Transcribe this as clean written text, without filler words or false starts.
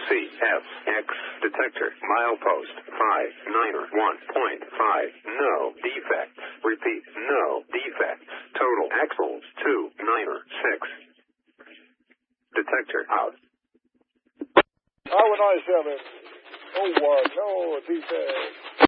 CFX detector. Milepost 591.5. No defects. Repeat, no defects. Total axles 296. Detector out. I would not 7. Oh, no defects.